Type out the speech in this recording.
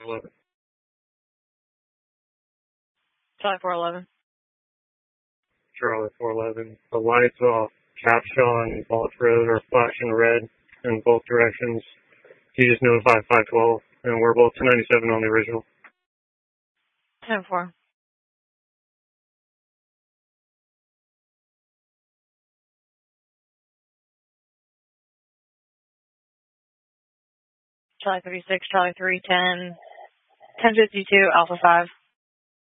11. Charlie 411. Charlie 411. The lights off Capshaw Balch Road are flashing red in both directions. You just notify 512, and we're both 297 on the original. 10-4. Charlie 36, Charlie 310, 1052, Alpha 5.